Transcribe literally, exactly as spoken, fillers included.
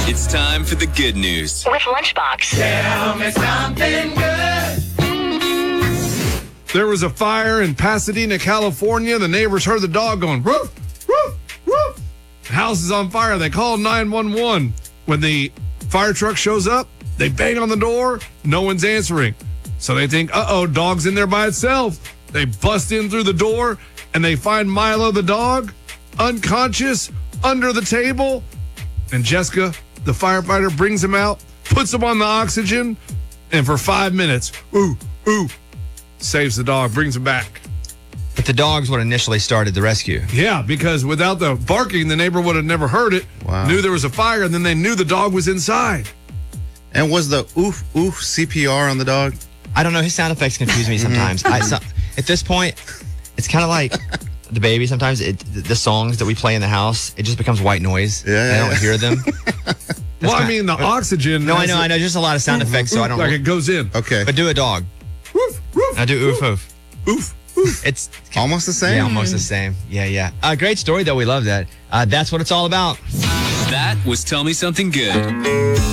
It's time for the good news. With Lunchbox. Tell me something good. There was a fire in Pasadena, California. The neighbors heard the dog going, woof, woof, woof. The house is on fire. They called nine one one. When the fire truck shows up, they bang on the door. No one's answering. So they think, uh-oh, dog's in there by itself. They bust in through the door, and they find Milo the dog unconscious under the table. And Jessica, the firefighter, brings him out, puts him on the oxygen, and for five minutes, ooh, ooh, saves the dog, brings him back. But the dogs what initially started the rescue. Yeah, because without the barking, the neighbor would have never heard it, Wow. knew there was a fire, and then they knew the dog was inside. And was the oof, oof C P R on the dog? I don't know. His sound effects confuse me sometimes. I, so, at this point, it's kind of like the baby. Sometimes it, the songs that we play in the house, it just becomes white noise. Yeah, I yeah, don't yeah. hear them. Well, I kinda- mean, the oxygen. No, I has know. a- I know. Just a lot of sound effects, so I don't Like know. it goes in. Okay. But do a dog. Woof, woof, I do oof oof. oof, oof. It's Almost the same? yeah, almost the same. Yeah, yeah. Uh, great story, though. We love that. Uh, that's what it's all about. That was Tell Me Something Good.